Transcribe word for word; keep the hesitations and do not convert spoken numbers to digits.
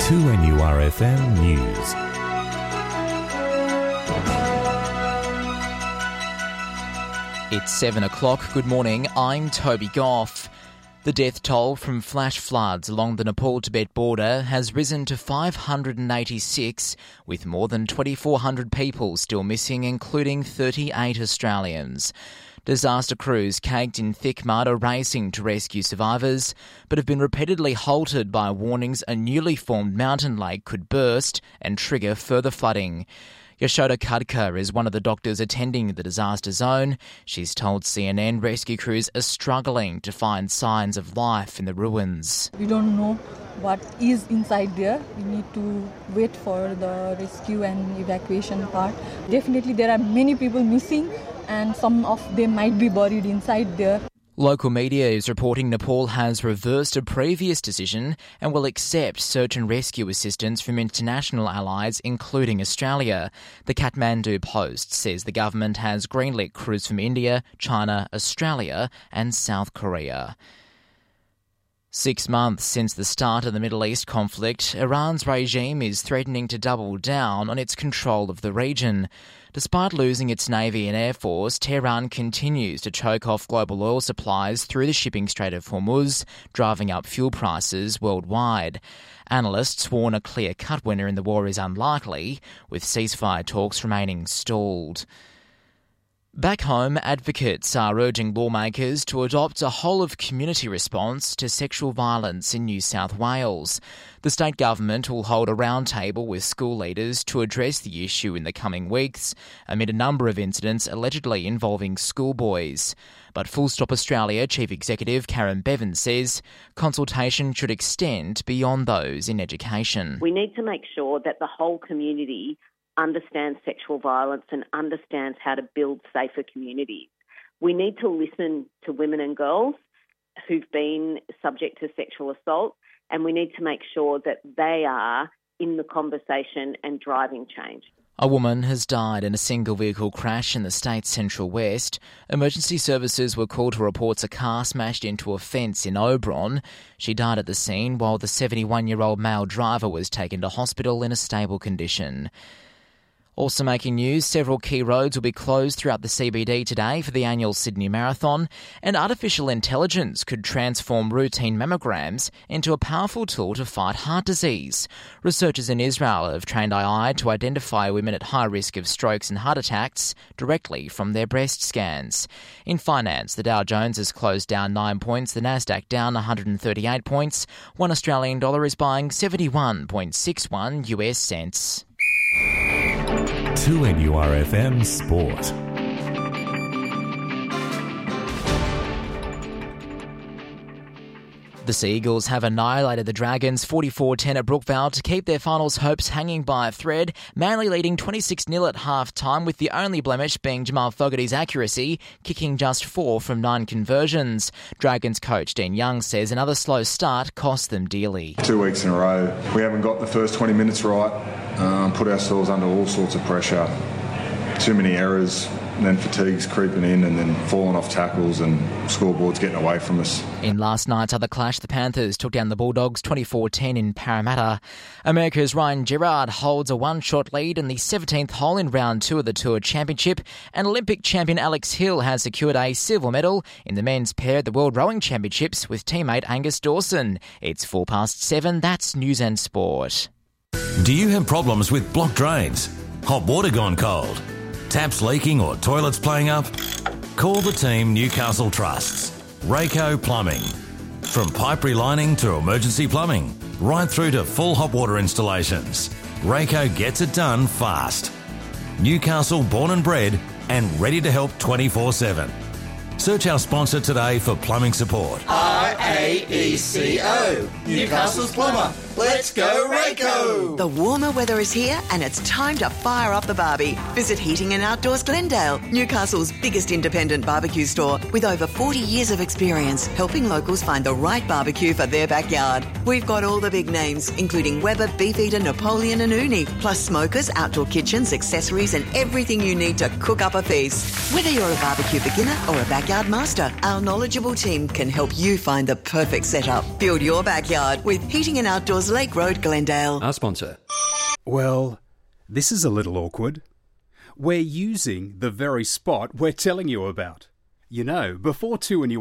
two N U R F M News. It's seven o'clock. Good morning. I'm Toby Goff. The death toll from flash floods along the Nepal-Tibet border has risen to five hundred eighty-six, with more than twenty-four hundred people still missing, including thirty-eight Australians. Disaster crews caked in thick mud are racing to rescue survivors, but have been repeatedly halted by warnings a newly formed mountain lake could burst and trigger further flooding. Yashoda Khadka is one of the doctors attending the disaster zone. She's told C N N rescue crews are struggling to find signs of life in the ruins. We don't know what is inside there. We need to wait for the rescue and evacuation part. Definitely there are many people missing and some of them might be buried inside there. Local media is reporting Nepal has reversed a previous decision and will accept search and rescue assistance from international allies, including Australia. The Kathmandu Post says the government has greenlit crews from India, China, Australia and South Korea. Six months since the start of the Middle East conflict, Iran's regime is threatening to double down on its control of the region. Despite losing its navy and air force, Tehran continues to choke off global oil supplies through the shipping Strait of Hormuz, driving up fuel prices worldwide. Analysts warn a clear-cut winner in the war is unlikely, with ceasefire talks remaining stalled. Back home, advocates are urging lawmakers to adopt a whole-of-community response to sexual violence in New South Wales. The state government will hold a roundtable with school leaders to address the issue in the coming weeks, amid a number of incidents allegedly involving schoolboys. But Full Stop Australia Chief Executive Karen Bevan says consultation should extend beyond those in education. We need to make sure that the whole community understands sexual violence and understands how to build safer communities. We need to listen to women and girls who've been subject to sexual assault, and we need to make sure that they are in the conversation and driving change. A woman has died in a single-vehicle crash in the state's central west. Emergency services were called to reports a car smashed into a fence in Oberon. She died at the scene while the seventy-one-year-old male driver was taken to hospital in a stable condition. Also making news, several key roads will be closed throughout the C B D today for the annual Sydney Marathon, and artificial intelligence could transform routine mammograms into a powerful tool to fight heart disease. Researchers in Israel have trained A I to identify women at high risk of strokes and heart attacks directly from their breast scans. In finance, the Dow Jones has closed down nine points, the Nasdaq down one hundred thirty-eight points. One Australian dollar is buying seventy-one point six one U S cents. two N U R F M Sport. The Sea Eagles have annihilated the Dragons forty-four ten at Brookvale to keep their finals hopes hanging by a thread, Manly leading twenty-six nil at half-time, with the only blemish being Jamal Fogarty's accuracy, kicking just four from nine conversions. Dragons coach Dean Young says another slow start cost them dearly. Two weeks in a row, we haven't got the first twenty minutes right, um, put ourselves under all sorts of pressure, too many errors, and then fatigue's creeping in, and then falling off tackles and scoreboards getting away from us. In last night's other clash, the Panthers took down the Bulldogs twenty-four ten in Parramatta. America's Ryan Gerard holds a one-shot lead in the seventeenth hole in round two of the Tour Championship, and Olympic champion Alex Hill has secured a silver medal in the men's pair at the World Rowing Championships with teammate Angus Dawson. It's four past seven. That's News and Sport. Do you have problems with blocked drains? Hot water gone cold? Taps leaking or toilets playing up? Call the team Newcastle trusts. Rayco Plumbing. From pipe relining to emergency plumbing, right through to full hot water installations, Rayco gets it done fast. Newcastle born and bred and ready to help twenty-four seven. Search our sponsor today for plumbing support. R A E C O, Newcastle's plumber. Let's go, Rayco! The warmer weather is here and it's time to fire up the barbie. Visit Heating and Outdoors Glendale, Newcastle's biggest independent barbecue store with over forty years of experience helping locals find the right barbecue for their backyard. We've got all the big names, including Weber, Beefeater, Napoleon and Uni, plus smokers, outdoor kitchens, accessories and everything you need to cook up a feast. Whether you're a barbecue beginner or a backyard master, our knowledgeable team can help you find find the perfect setup. Build your backyard with Heating and Outdoors Lake Road, Glendale. Our sponsor. Well, this is a little awkward. We're using the very spot we're telling you about. You know, before two and you